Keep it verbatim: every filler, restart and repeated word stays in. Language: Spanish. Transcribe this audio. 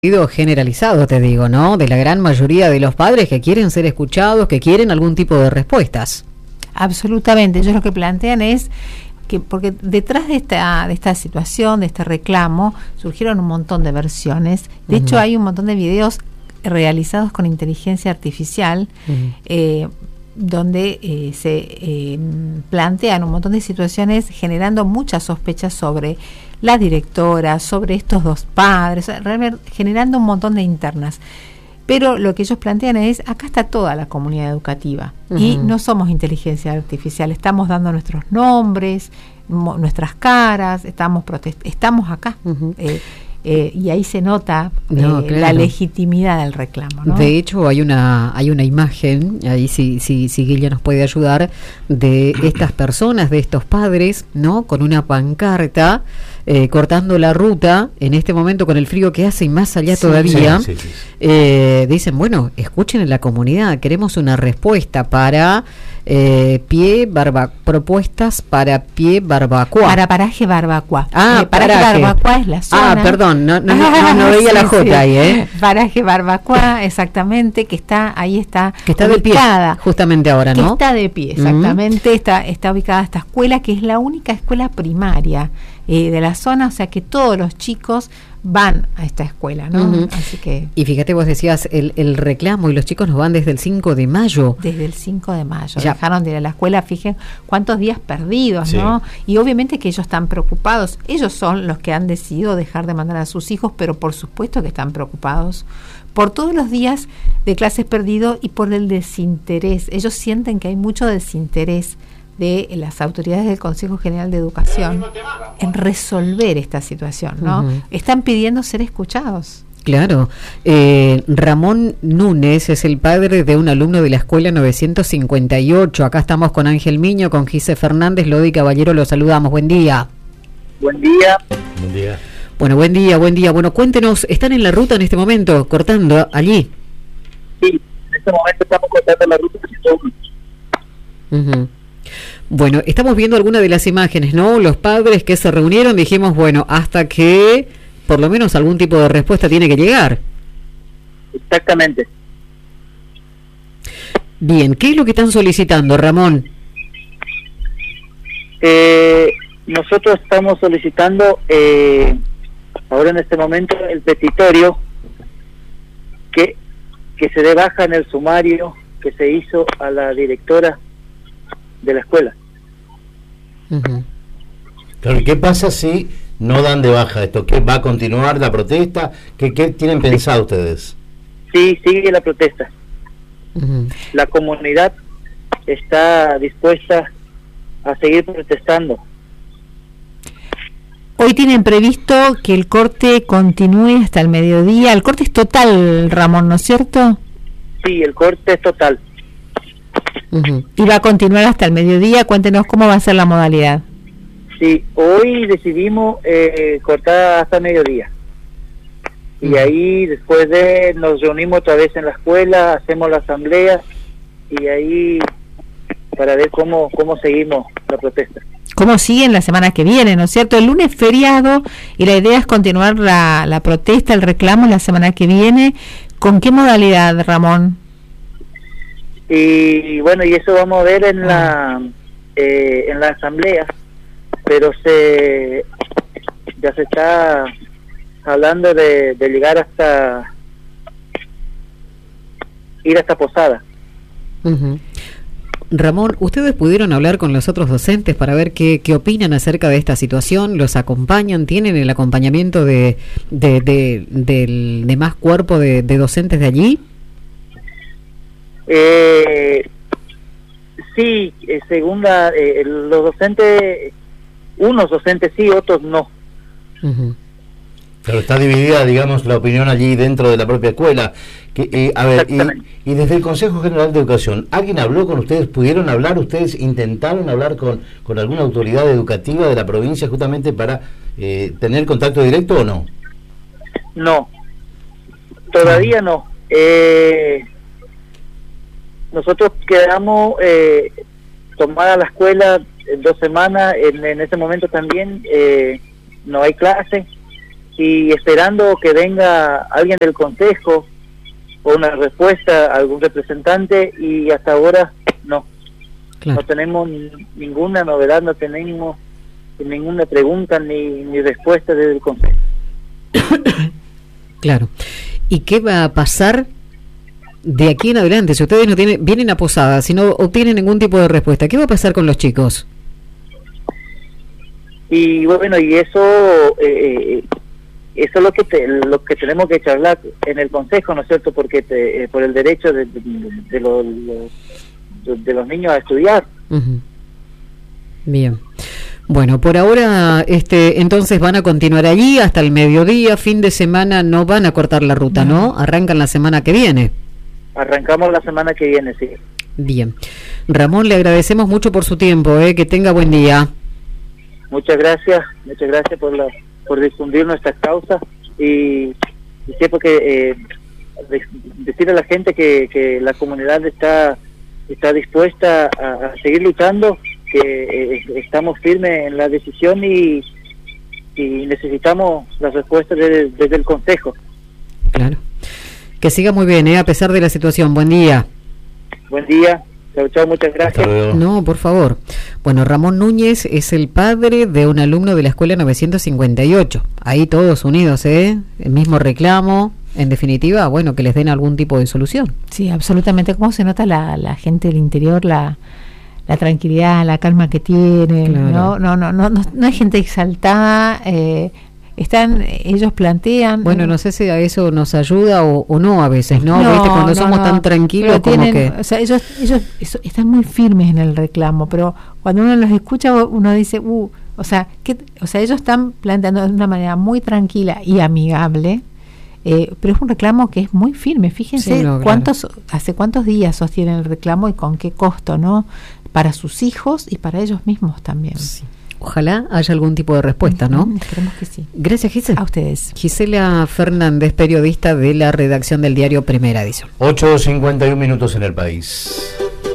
Generalizado, te digo, ¿no? De la gran mayoría de los padres que quieren ser escuchados, que quieren algún tipo de respuestas. Absolutamente. Ellos lo que plantean es que, porque detrás de esta de esta situación, de este reclamo, surgieron un montón de versiones. De uh-huh. hecho, hay un montón de videos realizados con inteligencia artificial, uh-huh. eh, donde eh, se eh, plantean un montón de situaciones generando muchas sospechas sobre la directora, sobre estos dos padres, realmente generando un montón de internas. Pero lo que ellos plantean es, acá está toda la comunidad educativa, uh-huh. y no somos inteligencia artificial, estamos dando nuestros nombres, mo- nuestras caras, estamos protest- estamos acá. Uh-huh. eh, Eh, y ahí se nota eh, no, claro. la legitimidad del reclamo, ¿no? De hecho, hay una hay una imagen, ahí si si, si Guilla nos puede ayudar, de estas personas, de estos padres, ¿no? Con una pancarta, eh, cortando la ruta, en este momento con el frío que hace y más allá sí, todavía, sí, sí, sí. Eh, dicen, bueno, escuchen en la comunidad, queremos una respuesta para... Eh, pie barba propuestas para pie barbacoa para paraje barbacoa ah eh, paraje, paraje barbacoa es la zona ah perdón no no, no, no, no veía sí, la J sí. ahí eh paraje barbacoa exactamente que está ahí está que está ubicada, de pie justamente ahora que no está de pie exactamente uh-huh. está está ubicada esta escuela que es la única escuela primaria eh, de la zona, o sea que todos los chicos van a esta escuela, ¿no? Uh-huh. Así que y fíjate, vos decías el, el reclamo y los chicos nos van desde el cinco de mayo. Desde el cinco de mayo. Ya. Dejaron de ir a la escuela, fíjense cuántos días perdidos, sí. ¿no? Y obviamente que ellos están preocupados. Ellos son los que han decidido dejar de mandar a sus hijos, pero por supuesto que están preocupados por todos los días de clases perdidos y por el desinterés. Ellos sienten que hay mucho desinterés de las autoridades del Consejo General de Educación en resolver esta situación, ¿no? Uh-huh. Están pidiendo ser escuchados. Claro. Eh, Ramón Núñez es el padre de un alumno de la escuela novecientos cincuenta y ocho. Acá estamos con Ángel Miño, con Gise Fernández, Lodi Caballero, los saludamos. Buen día. Buen día. Buen día. Bueno, buen día, buen día. Bueno, cuéntenos, ¿están en la ruta en este momento, cortando allí? Sí, en este momento estamos cortando la ruta. Uh-huh. Bueno, estamos viendo algunas de las imágenes, ¿no? Los padres que se reunieron, dijimos, bueno, hasta que por lo menos algún tipo de respuesta tiene que llegar. Exactamente. Bien, ¿qué es lo que están solicitando, Ramón? Eh, nosotros estamos solicitando, eh, ahora en este momento, el petitorio que, que se dé baja en el sumario que se hizo a la directora de la escuela. Uh-huh. Claro, ¿y qué pasa si no dan de baja esto? ¿Qué va a continuar la protesta? ¿Qué, qué tienen pensado sí. ustedes? Sí, sigue la protesta. Uh-huh. La comunidad está dispuesta a seguir protestando. Hoy tienen previsto que el corte continúe hasta el mediodía. El corte es total, Ramón, ¿no es cierto? Sí, el corte es total. Uh-huh. Y va a continuar hasta el mediodía. Cuéntenos cómo va a ser la modalidad. Sí, hoy decidimos eh, cortar hasta mediodía. Y uh-huh. ahí después de nos reunimos otra vez en la escuela, hacemos la asamblea y ahí para ver cómo cómo seguimos la protesta. ¿Cómo siguen la semana que viene, no es cierto? El lunes feriado y la idea es continuar la, la protesta, el reclamo la semana que viene. ¿Con qué modalidad, Ramón? Y bueno, y eso vamos a ver en la eh, en la asamblea, pero se ya se está hablando de, de llegar hasta ir hasta Posada. Uh-huh. Ramón, ¿ustedes pudieron hablar con los otros docentes para ver qué, qué opinan acerca de esta situación? ¿Los acompañan? ¿Tienen el acompañamiento de, de, de del demás cuerpo de, de docentes de allí? Eh, sí, eh, según la, eh, los docentes, unos docentes sí, otros no. Uh-huh. Pero está dividida, digamos, la opinión allí dentro de la propia escuela. Que, eh, a ver, y, y desde el Consejo General de Educación, ¿alguien habló con ustedes? ¿Pudieron hablar? ¿Ustedes intentaron hablar con, con alguna autoridad educativa de la provincia justamente para eh, tener contacto directo o no? No, todavía no. Eh... Nosotros quedamos eh, tomada la escuela en dos semanas, en, en ese momento también eh, no hay clase y esperando que venga alguien del consejo o una respuesta a algún representante, y hasta ahora no. Claro. No tenemos ni, ninguna novedad, no tenemos ninguna pregunta ni, ni respuesta desde el consejo. Claro. ¿Y qué va a pasar de aquí en adelante? Si ustedes no tienen, vienen a Posada, si no obtienen ningún tipo de respuesta, ¿qué va a pasar con los chicos? Y bueno, y eso eh, eso es lo que te, lo que tenemos que charlar en el consejo, ¿no es cierto? Porque te, eh, por el derecho de, de, de, los, los, de los niños a estudiar. Uh-huh. Bien. Bueno, por ahora, este, entonces van a continuar allí hasta el mediodía, fin de semana no van a cortar la ruta, ¿no? Arrancan la semana que viene. Arrancamos la semana que viene, sí. Bien. Ramón, le agradecemos mucho por su tiempo, ¿eh? Que tenga buen día. Muchas gracias, muchas gracias por la, por difundir nuestras causas, y, y siempre que eh, de, decirle a la gente que, que la comunidad está, está dispuesta a, a seguir luchando, que eh, estamos firmes en la decisión y, y necesitamos las respuestas desde, desde el consejo. Claro. Que siga muy bien, ¿eh? A pesar de la situación. Buen día. Buen día. Chao, chao, muchas gracias. No, por favor. Bueno, Ramón Núñez es el padre de un alumno de la escuela novecientos cincuenta y ocho. Ahí todos unidos, ¿eh? El mismo reclamo. En definitiva, bueno, que les den algún tipo de solución. Sí, absolutamente. ¿Cómo se nota la, la gente del interior, la... la tranquilidad, la calma que tienen? Claro. no, no, no, no, no, no hay gente exaltada, eh, están, ellos plantean. Bueno, no sé si a eso nos ayuda o, o no a veces, ¿no? no ¿Viste? Cuando no, somos no, tan tranquilos como tienen, que... O sea, ellos, ellos están muy firmes en el reclamo, pero cuando uno los escucha, uno dice, uh, o sea, ¿qué? O sea, ellos están planteando de una manera muy tranquila y amigable. Eh, pero es un reclamo que es muy firme. Fíjense sí, no, claro. cuántos, hace cuántos días sostienen el reclamo y con qué costo, ¿no? Para sus hijos y para ellos mismos también. Sí. Ojalá haya algún tipo de respuesta, ¿no? Mm, esperemos que sí. Gracias, Gisela. A ustedes. Gisela Fernández, periodista de la redacción del diario Primera Edición. ocho cincuenta y un minutos en el país.